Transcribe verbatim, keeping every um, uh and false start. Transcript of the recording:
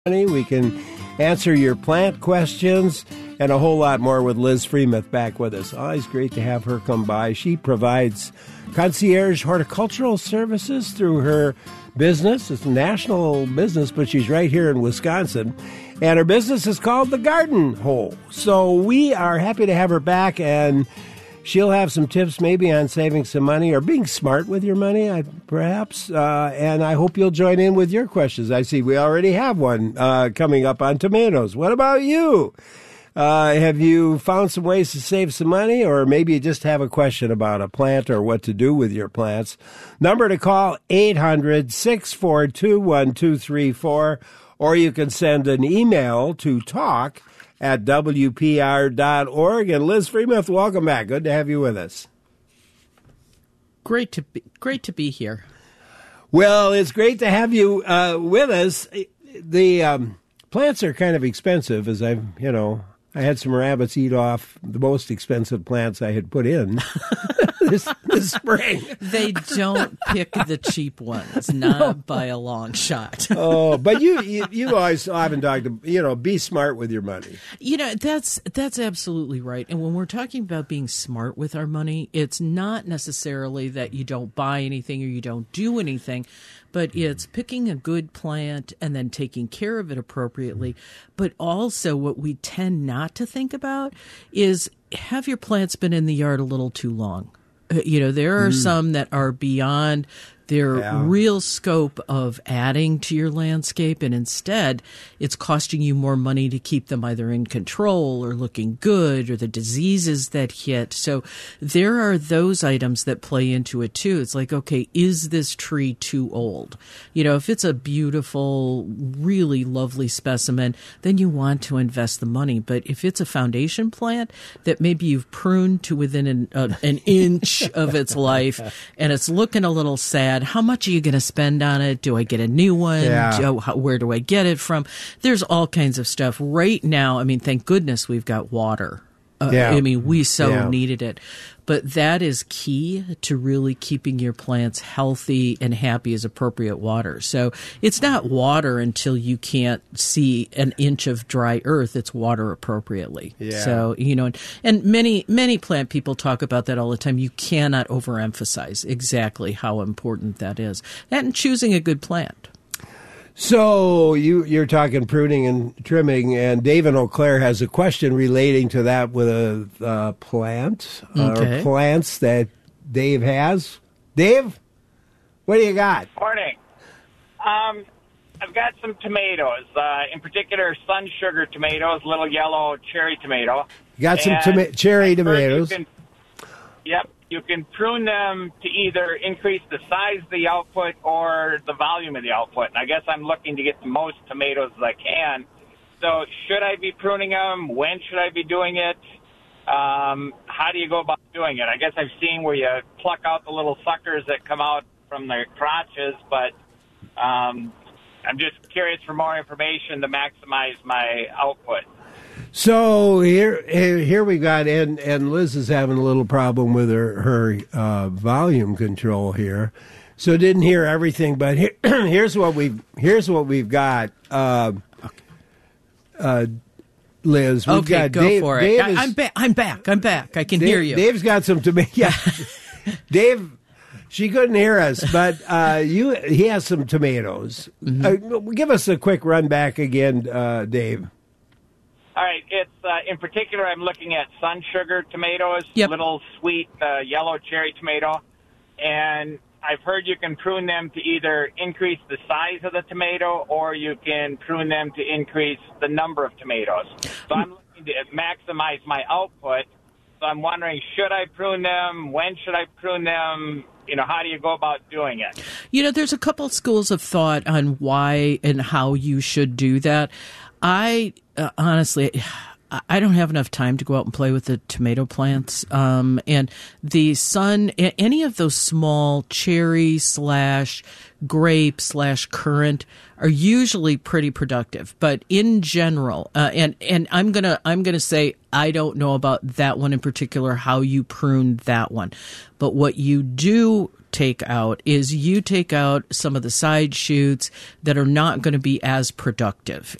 We can answer your plant questions and a whole lot more with Liz Freemuth back with us. Always great to have her come by. She provides concierge horticultural services through her business. It's a national business, but she's right here in Wisconsin. And her business is called The Garden Hole. So we are happy to have her back, and she'll have some tips maybe on saving some money or being smart with your money, I, perhaps. Uh, and I hope you'll join in with your questions. I see we already have one uh, coming up on tomatoes. What about you? Uh, have you found some ways to save some money, or maybe you just have a question about a plant or what to do with your plants? Number to call, eight hundred, six four two, one two three four, or you can send an email to talk at W P R dot org. And Liz Freemuth, welcome back. Good to have you with us. Great to be, great to be here. Well, it's great to have you uh, with us. The um, plants are kind of expensive, as I've, you know, I had some rabbits eat off the most expensive plants I had put in this, this spring. They don't pick the cheap ones, not no. by a long shot. Oh, but you, you you always often talk to, you know, be smart with your money. You know, that's that's absolutely right. And when we're talking about being smart with our money, it's not necessarily that you don't buy anything or you don't do anything, but it's picking a good plant and then taking care of it appropriately. But also what we tend not to think about is, have your plants been in the yard a little too long? Uh, you know, there are mm. some that are beyond their yeah. real scope of adding to your landscape, and instead it's costing you more money to keep them either in control or looking good, or the diseases that hit. So there are those items that play into it too. It's like, okay, is this tree too old? You know, if it's a beautiful, really lovely specimen, then you want to invest the money. But if it's a foundation plant that maybe you've pruned to within an, uh, an inch of its life and it's looking a little sad, how much are you going to spend on it? Do I get a new one? Yeah. Do, how, where do I get it from? There's all kinds of stuff. Right now, I mean, thank goodness we've got water. Uh, yeah. I mean, we so yeah. needed it. But that is key to really keeping your plants healthy and happy, is appropriate water. So it's not water until you can't see an inch of dry earth. It's water appropriately. Yeah. So, you know, and, and many, many plant people talk about that all the time. You cannot overemphasize exactly how important that is. That and choosing a good plant. So you, you're talking pruning and trimming, and Dave in Eau Claire has a question relating to that with a uh, plant okay. or plants that Dave has. Dave, what do you got? Morning. Um, I've got some tomatoes, uh, in particular sun sugar tomatoes, little yellow cherry tomato. You got some toma- cherry tomatoes. You can, yep. You can prune them to either increase the size of the output or the volume of the output. And I guess I'm looking to get the most tomatoes as I can. So should I be pruning them? When should I be doing it? Um, how do you go about doing it? I guess I've seen where you pluck out the little suckers that come out from their crotches, but um, I'm just curious for more information to maximize my output. So here, here we got, and, and Liz is having a little problem with her her uh, volume control here, so didn't hear everything. But here, here's what we've here's what we've got. Uh, uh, Liz, we've okay, got go Dave, for it. Dave I, is, I'm back. I'm back. I'm back. I can Dave, hear you. Dave's got some tomatoes. Yeah, Dave. She couldn't hear us, but uh, you he has some tomatoes. Mm-hmm. Uh, give us a quick run back again, uh, Dave. All right, it's uh, in particular, I'm looking at sun sugar tomatoes, yep. little sweet uh, yellow cherry tomato, and I've heard you can prune them to either increase the size of the tomato or you can prune them to increase the number of tomatoes. So I'm looking to maximize my output. So I'm wondering, should I prune them? When should I prune them? You know, how do you go about doing it? You know, there's a couple schools of thought on why and how you should do that. I uh, honestly, I don't have enough time to go out and play with the tomato plants. Um, and the sun, any of those small cherry slash grape slash currant are usually pretty productive. But in general, uh, and, and I'm going to, I'm going to say, I don't know about that one in particular, how you prune that one. But what you do take out is you take out some of the side shoots that are not going to be as productive.